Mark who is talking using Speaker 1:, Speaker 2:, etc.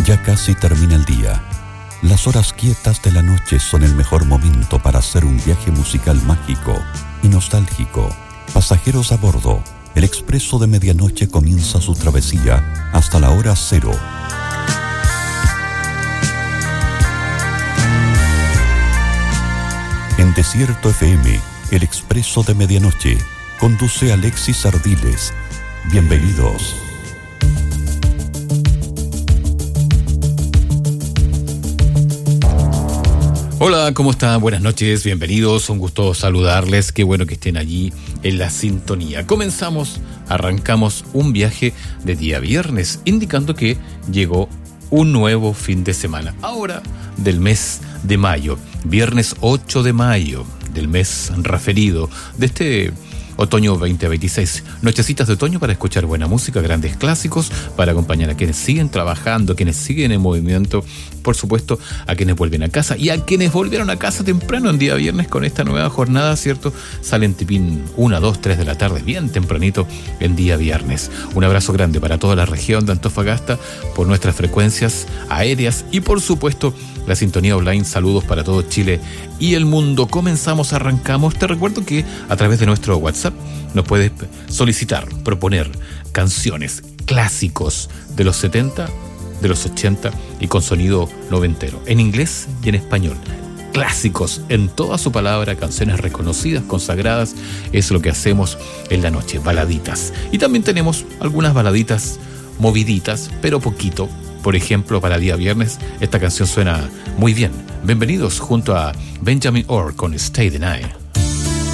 Speaker 1: Ya casi termina el día. Las horas quietas de la noche son el mejor momento para hacer un viaje musical mágico y nostálgico. Pasajeros a bordo, el expreso de medianoche comienza su travesía hasta la hora cero. En Desierto FM, el expreso de medianoche, conduce Alexis Ardiles. Bienvenidos.
Speaker 2: Hola, ¿cómo están? Buenas noches, bienvenidos, un gusto saludarles, qué bueno que estén allí en la sintonía. Arrancamos un viaje de día viernes, indicando que llegó un nuevo fin de semana, ahora del mes de mayo, viernes 8 de mayo del mes referido de este otoño 2026. Nochecitas de otoño para escuchar buena música, grandes clásicos, para acompañar a quienes siguen trabajando, a quienes siguen en movimiento, por supuesto, a quienes vuelven a casa y a quienes volvieron a casa temprano en día viernes con esta nueva jornada, ¿cierto? Salen tipín 1, 2, 3 de la tarde, bien tempranito en día viernes. Un abrazo grande para toda la región de Antofagasta por nuestras frecuencias aéreas y, por supuesto, la sintonía online. Saludos para todo Chile y el mundo. Arrancamos. Te recuerdo que a través de nuestro WhatsApp nos puedes solicitar, proponer canciones, clásicos de los 70, de los 80 y con sonido noventero, en inglés y en español. Clásicos en toda su palabra, canciones reconocidas, consagradas, es lo que hacemos en la noche, baladitas. Y también tenemos algunas baladitas moviditas, pero poquito. Por ejemplo, para día viernes, esta canción suena muy bien. Bienvenidos junto a Benjamin Orr con Stay the Night.